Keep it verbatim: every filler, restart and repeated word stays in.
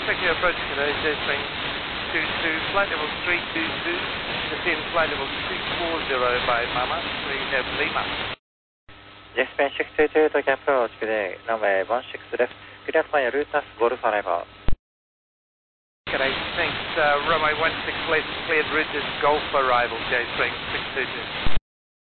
expect your approach today, J-Spring two two, flight level three two two, descend flight level two four zero by Mama, we have Lima. Jet Spring six two two, Tokyo approach, good day, runway one six left, good afternoon, Rutas, Golf arrival. Good day, thanks, uh, runway one six left, cleared route is Golf arrival, J-Spring six two two.